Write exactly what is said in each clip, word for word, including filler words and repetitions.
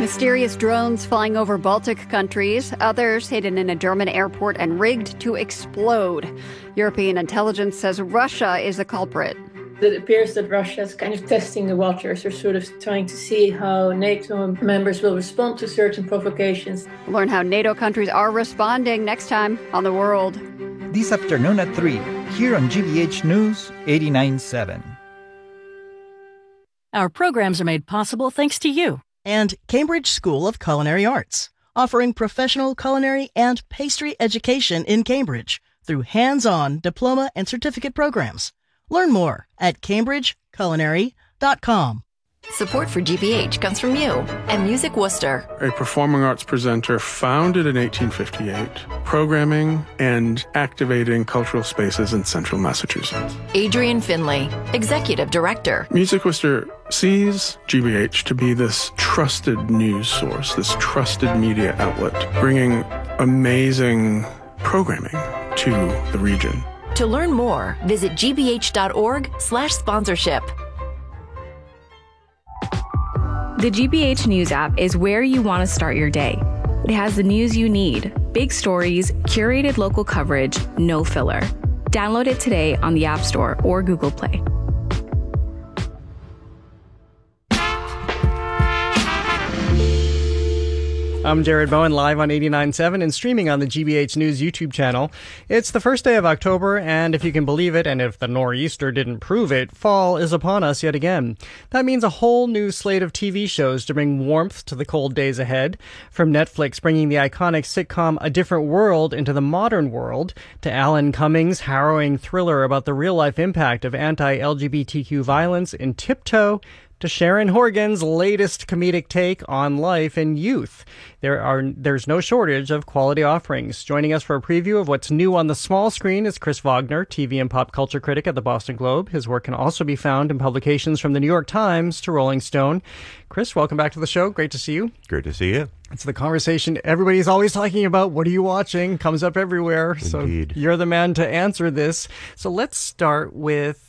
Mysterious drones flying over Baltic countries, others hidden in a German airport and rigged to explode. European intelligence says Russia is the culprit. It appears that Russia is kind of testing the waters. They're sort of trying to see how NATO members will respond to certain provocations. Learn how NATO countries are responding next time on The World. This afternoon at three, here on G B H News eighty-nine point seven. Our programs are made possible thanks to you. And Cambridge School of Culinary Arts, offering professional culinary and pastry education in Cambridge through hands-on diploma and certificate programs. Learn more at cambridge culinary dot com. Support for G B H comes from you and Music Worcester, a performing arts presenter founded in eighteen fifty-eight, programming and activating cultural spaces in central Massachusetts. Adrian Finley, Executive Director. Music Worcester sees G B H to be this trusted news source, this trusted media outlet, bringing amazing programming to the region. To learn more, visit g b h dot org slash sponsorship. The G B H News app is where you want to start your day. It has the news you need, big stories, curated local coverage, no filler. Download it today on the App Store or Google Play. I'm Jared Bowen, live on eighty-nine point seven and streaming on the G B H News YouTube channel. It's the first day of October, and if you can believe it, and if the nor'easter didn't prove it, fall is upon us yet again. That means a whole new slate of T V shows to bring warmth to the cold days ahead. From Netflix bringing the iconic sitcom A Different World into the modern world, to Alan Cummings' harrowing thriller about the real-life impact of anti-L G B T Q violence in Tiptoe, to Sharon Horgan's latest comedic take on life and youth. There are there's no shortage of quality offerings. Joining us for a preview of what's new on the small screen is Chris Wagner, T V and pop culture critic at the Boston Globe. His work can also be found in publications from the New York Times to Rolling Stone. Chris, welcome back to the show. Great to see you. Great to see you. It's the conversation everybody's always talking about. What are you watching? Comes up everywhere. Indeed. So you're the man to answer this. So let's start with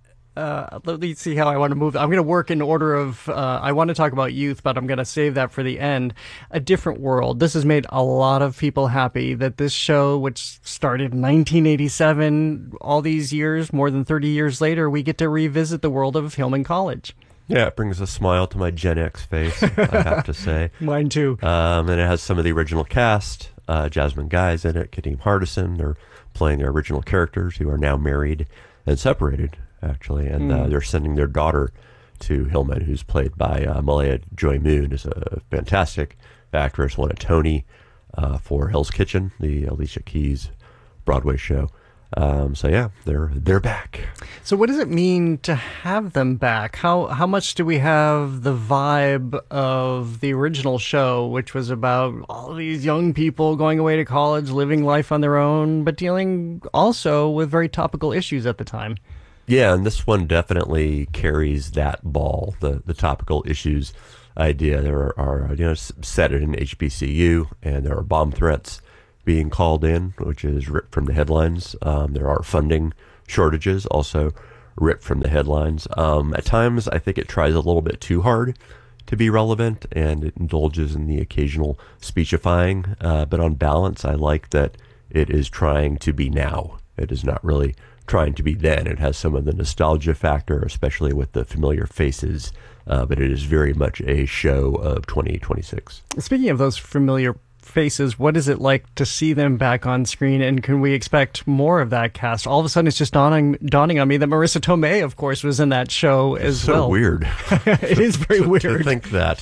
Uh, let me see how I want to move. I'm going to work in order of, uh, I want to talk about youth, but I'm going to save that for the end. A Different World. This has made a lot of people happy that this show, which started in nineteen eighty-seven, all these years, more than thirty years later, we get to revisit the world of Hillman College. Yeah, it brings a smile to my Gen X face, I have to say. Mine too. Um, and it has some of the original cast. Uh, Jasmine Guy's in it, Kadeem Hardison. They're playing their original characters who are now married and separated, actually. And mm. uh, they're sending their daughter to Hillman, who's played by uh, Malaya Joy Moon, is a fantastic actress, won a Tony uh, for Hell's Kitchen, the Alicia Keys Broadway show. Um, so yeah, they're they're back. So what does it mean to have them back? How how much do we have the vibe of the original show, which was about all these young people going away to college, living life on their own, but dealing also with very topical issues at the time? Yeah, and this one definitely carries that ball, the the topical issues idea. There are, are you know set it in H B C U, and there are bomb threats being called in, which is ripped from the headlines. Um, there are funding shortages, also ripped from the headlines. Um, at times, I think it tries a little bit too hard to be relevant, and it indulges in the occasional speechifying. Uh, but on balance, I like that it is trying to be now. It is not really trying to be then. It has some of the nostalgia factor, especially with the familiar faces, uh, but it is very much a show of twenty twenty-six. Speaking of those familiar faces, what is it like to see them back on screen, and can we expect more of that cast? All of a sudden it's just dawning dawning on me that Marissa Tomei, of course, was in that show as so well. So weird. It is very to, weird to think that.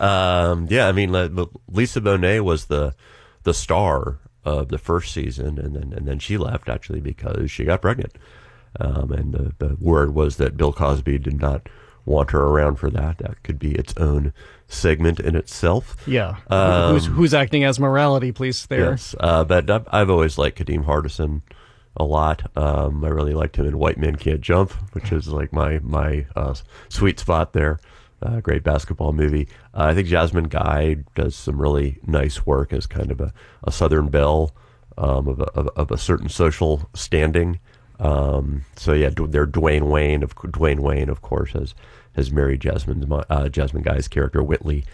Um, yeah, I mean, Lisa Bonet was the the star of the first season, and then and then she left actually because she got pregnant. Um, and the, the word was that Bill Cosby did not want her around for that. That could be its own segment in itself. Yeah. Um, who's, who's acting as morality police there? Yes. Uh, but I've, I've always liked Kadeem Hardison a lot. Um, I really liked him in White Men Can't Jump, which is like my, my uh, sweet spot there. Uh, great basketball movie. Uh, I think Jasmine Guy does some really nice work as kind of a, a Southern belle um, of, a, of, of a certain social standing. Um, so yeah, they're Dwayne Wayne of Dwayne Wayne, of course, has has married Jasmine's uh, Jasmine Guy's character Whitley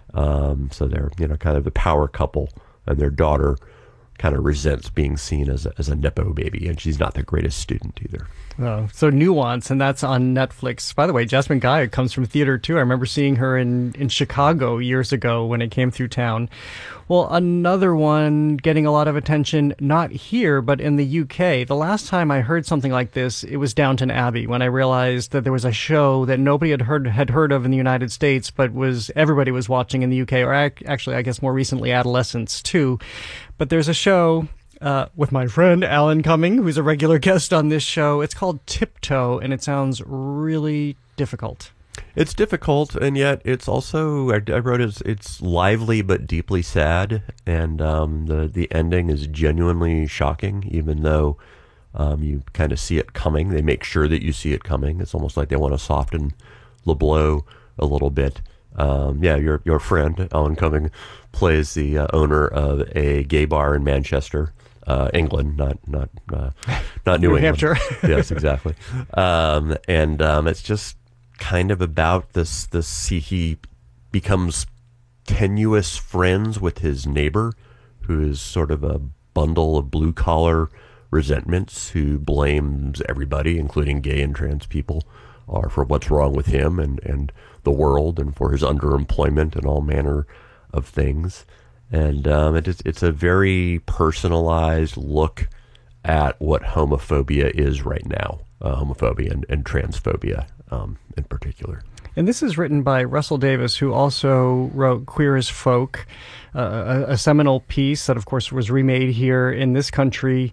Um, so they're, you know, kind of the power couple, and their daughter kind of resents being seen as a, as a Nepo baby, and she's not the greatest student either. Oh, so Nuance, and that's on Netflix. By the way, Jasmine Guy comes from theater too. I remember seeing her in, in Chicago years ago when it came through town. Well, another one getting a lot of attention, not here, but in the U K. The last time I heard something like this, it was Downton Abbey, when I realized that there was a show that nobody had heard had heard of in the United States, but was everybody was watching in the U K, or ac- actually, I guess more recently, adolescents too. But there's a show Uh, with my friend Alan Cumming, who's a regular guest on this show. It's called Tiptoe, and it sounds really difficult. It's difficult, and yet it's also, I, I wrote it's, it's lively but deeply sad, and um, the, the ending is genuinely shocking, even though um, you kind of see it coming. They make sure that you see it coming. It's almost like they want to soften the blow a little bit. Um, yeah, your your friend, Alan Cumming, plays the uh, owner of a gay bar in Manchester. Uh, England, not not uh, not New, New England. Hampshire. Yes, exactly. Um, and um, it's just kind of about this. This he, he becomes tenuous friends with his neighbor, who is sort of a bundle of blue collar resentments, who blames everybody, including gay and trans people, uh, for what's wrong with him and and the world, and for his underemployment and all manner of things. And um, it is, it's a very personalized look at what homophobia is right now, uh, homophobia and, and transphobia um, in particular. And this is written by Russell Davis, who also wrote Queer as Folk, uh, a, a seminal piece that, of course, was remade here in this country.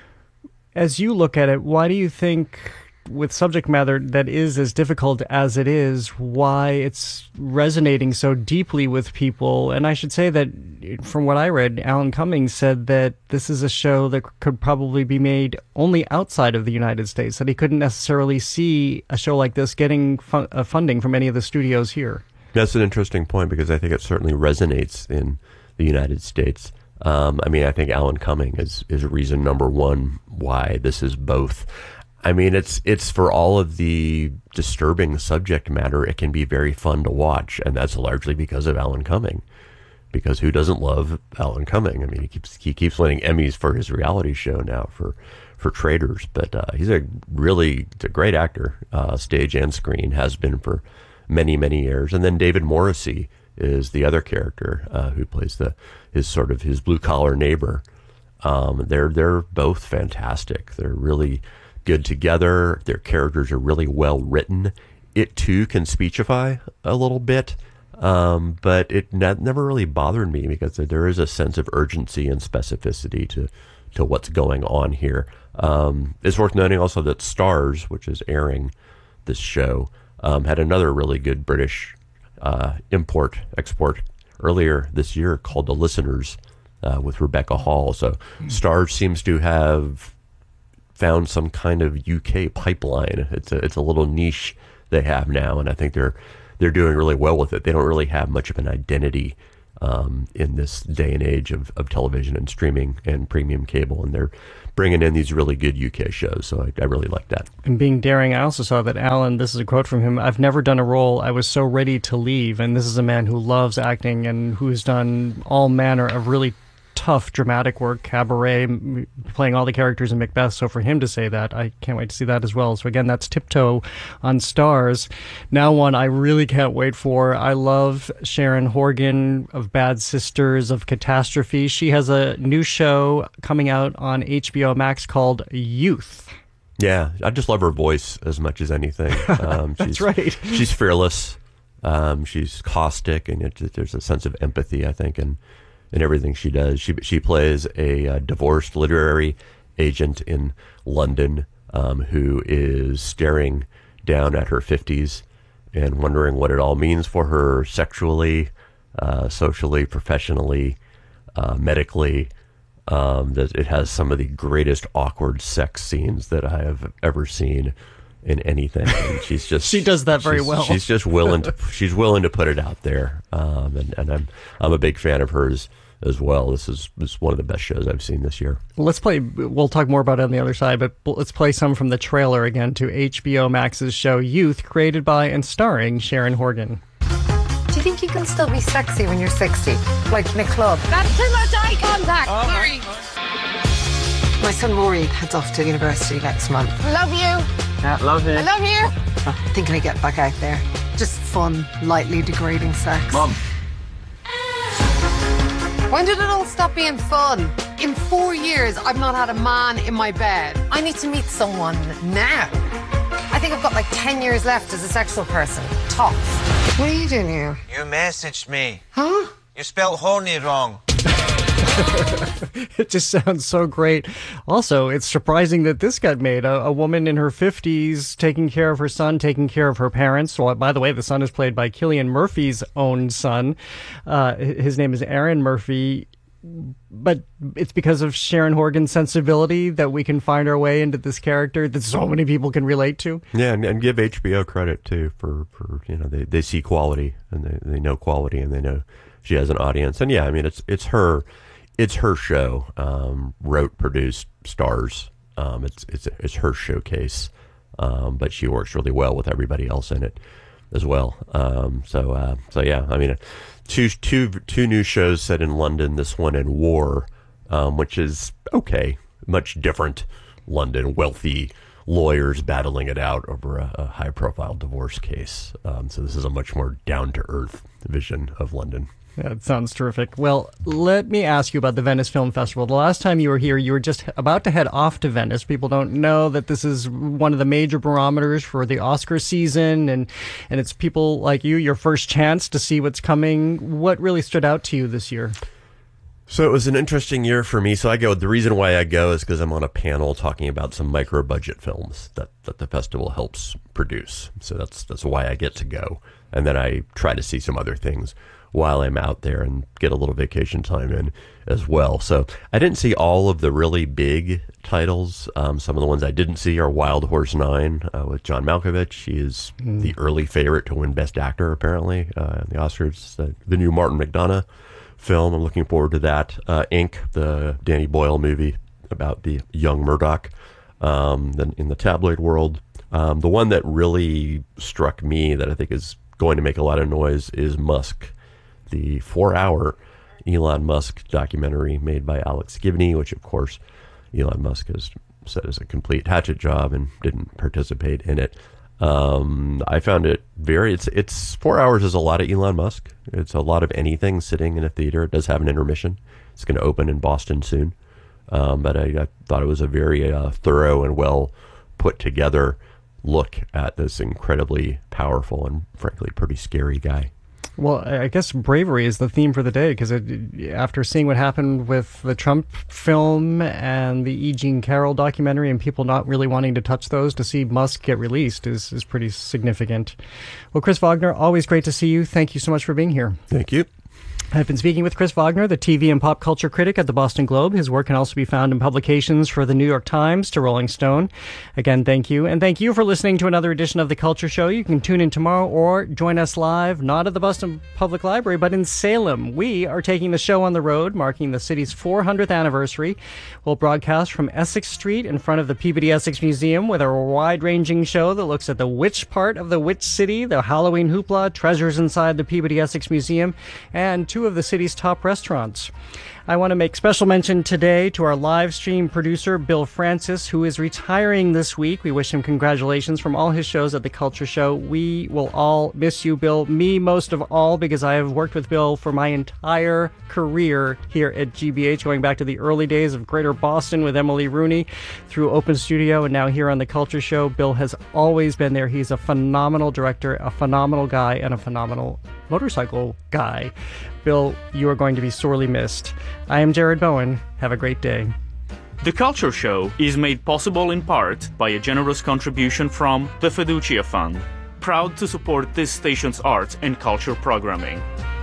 As you look at it, why do you think, with subject matter that is as difficult as it is, why it's resonating so deeply with people? And I should say that, from what I read, Alan Cumming said that this is a show that could probably be made only outside of the United States, that he couldn't necessarily see a show like this getting fu- uh, funding from any of the studios here. That's an interesting point, because I think it certainly resonates in the United States. Um, I mean, I think Alan Cumming is, is reason number one why this is both. I mean, it's it's for all of the disturbing subject matter, it can be very fun to watch, and that's largely because of Alan Cumming. Because who doesn't love Alan Cumming? I mean, he keeps he keeps winning Emmys for his reality show now for for Traitors, but uh, he's a really a great actor, uh, stage and screen, has been for many many years. And then David Morrissey is the other character uh, who plays the his sort of his blue collar neighbor. Um, they're they're both fantastic. They're really good together. Their characters are really well written. It too can speechify a little bit, um, but it ne- never really bothered me, because there is a sense of urgency and specificity to to what's going on here. Um, it's worth noting also that Starz, which is airing this show, um, had another really good British uh, import export earlier this year called The Listeners, uh, with Rebecca Hall. So Starz seems to have found some kind of U K pipeline. It's a it's a little niche they have now, and I think they're they're doing really well with it. They don't really have much of an identity um, in this day and age of, of television and streaming and premium cable, and they're bringing in these really good U K shows. So I, I really like that. And being daring, I also saw that Alan, this is a quote from him, "I've never done a role I was so ready to leave." And this is a man who loves acting and who's done all manner of really tough dramatic work, Cabaret, m- playing all the characters in Macbeth. So for him to say that, I can't wait to see that as well. So again, that's Tiptoe on Starz. Now one I really can't wait for. I love Sharon Horgan of Bad Sisters, of Catastrophe. She has a new show coming out on H B O Max called Youth. Yeah, I just love her voice as much as anything. Um, That's she's, right. She's fearless. Um, she's caustic, and it, there's a sense of empathy, I think, and in everything she does. She she plays a uh, divorced literary agent in London um, who is staring down at her fifties and wondering what it all means for her sexually, uh, socially, professionally, uh, medically. Um, that it has some of the greatest awkward sex scenes that I have ever seen in anything. And she's just she does that very she's, well. She's just willing to she's willing to put it out there. Um, and, and I'm I'm a big fan of hers as well. This is this is one of the best shows I've seen this year. Let's play, we'll talk more about it on the other side, but let's play some from the trailer again to H B O Max's show Youth, created by and starring Sharon Horgan. To think you can still be sexy when you're sixty? Like in a club? That's too much eye contact. Oh, Sorry. My son Maureen heads off to university next month. Love you. Yeah, love you. I love you. I think I get back out there. Just fun, lightly degrading sex. Mum. When did it all stop being fun? In four years, I've not had a man in my bed. I need to meet someone now. I think I've got like ten years left as a sexual person. Tops. What are you doing here? You messaged me. Huh? You spelled horny wrong. It just sounds so great. Also, it's surprising that this got made. A, a woman in her fifties taking care of her son, taking care of her parents. Well, by the way, the son is played by Cillian Murphy's own son. Uh, his name is Aaron Murphy. But it's because of Sharon Horgan's sensibility that we can find our way into this character that so many people can relate to. Yeah, and, and give H B O credit, too, for, for you know, they, they see quality, and they, they know quality, and they know she has an audience. And, yeah, I mean, it's it's her... It's her show, um, wrote, produced, stars. Um, it's it's it's her showcase, um, but she works really well with everybody else in it as well. Um, so uh, so yeah, I mean, two two two new shows set in London. This one in War, um, which is okay, much different. London, wealthy lawyers battling it out over a, a high-profile divorce case. Um, so this is a much more down-to-earth vision of London. That sounds terrific. Well, let me ask you about the Venice Film Festival. The last time you were here, you were just about to head off to Venice. People don't know that this is one of the major barometers for the Oscar season, and, and it's people like you, your first chance to see what's coming. What really stood out to you this year? So it was an interesting year for me. So I go, the reason why I go is because I'm on a panel talking about some micro budget films that, that the festival helps produce. So that's, that's why I get to go. And then I try to see some other things while I'm out there and get a little vacation time in as well. So I didn't see all of the really big titles. Um, some of the ones I didn't see are Wild Horse nine uh, with John Malkovich. He is mm. the early favorite to win Best Actor, apparently, uh, in the Oscars. The, the new Martin McDonagh film. I'm looking forward to that. Uh, Ink, the Danny Boyle movie about the young Murdoch um, then in the tabloid world. Um, the one that really struck me that I think is going to make a lot of noise is Musk, the four-hour Elon Musk documentary made by Alex Gibney, which, of course, Elon Musk has said is a complete hatchet job and didn't participate in it. Um, I found it very, it's, it's four hours is a lot of Elon Musk. It's a lot of anything sitting in a theater. It does have an intermission. It's going to open in Boston soon. Um, but I, I thought it was a very uh, thorough and well put together look at this incredibly powerful and frankly pretty scary guy. Well, I guess bravery is the theme for the day, because after seeing what happened with the Trump film and the E. Jean Carroll documentary and people not really wanting to touch those, to see Musk get released is, is pretty significant. Well, Chris Wagner, always great to see you. Thank you so much for being here. Thank you. I've been speaking with Chris Wagner, the T V and pop culture critic at the Boston Globe. His work can also be found in publications for the New York Times to Rolling Stone. Again, thank you. And thank you for listening to another edition of The Culture Show. You can tune in tomorrow or join us live, not at the Boston Public Library, but in Salem. We are taking the show on the road, marking the city's four hundredth anniversary. We'll broadcast from Essex Street in front of the Peabody Essex Museum with a wide-ranging show that looks at the witch part of the witch city, the Halloween hoopla, treasures inside the Peabody Essex Museum, and two of the city's top restaurants. I want to make special mention today to our live stream producer, Bill Francis, who is retiring this week. We wish him congratulations from all his shows at The Culture Show. We will all miss you, Bill. Me most of all, because I have worked with Bill for my entire career here at G B H, going back to the early days of Greater Boston with Emily Rooney through Open Studio and now here on The Culture Show. Bill has always been there. He's a phenomenal director, a phenomenal guy, and a phenomenal motorcycle guy. Bill, you are going to be sorely missed. I am Jared Bowen. Have a great day. The Culture Show is made possible in part by a generous contribution from the Fiducia Fund, proud to support this station's arts and culture programming.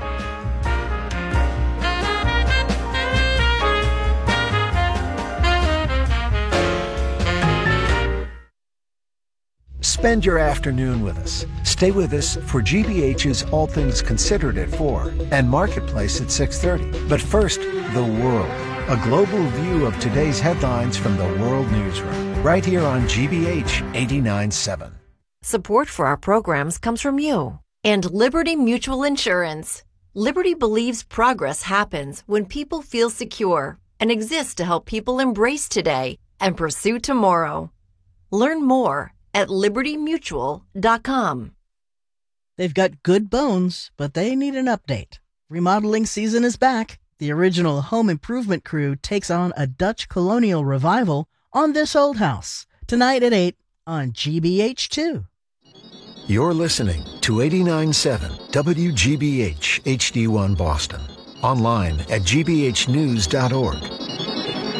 Spend your afternoon with us. Stay with us for G B H's All Things Considered at four and Marketplace at six thirty. But first, the world. A global view of today's headlines from the World Newsroom. Right here on G B H eighty-nine point seven. Support for our programs comes from you. And Liberty Mutual Insurance. Liberty believes progress happens when people feel secure and exists to help people embrace today and pursue tomorrow. Learn more at liberty mutual dot com. They've got good bones, but they need an update. Remodeling season is back. The original home improvement crew takes on a Dutch colonial revival on this old house tonight at eight on G B H two. You're listening to eighty-nine point seven W G B H H D one Boston. Online at g b h news dot org.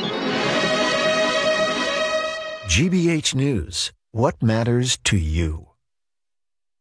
G B H News. What matters to you?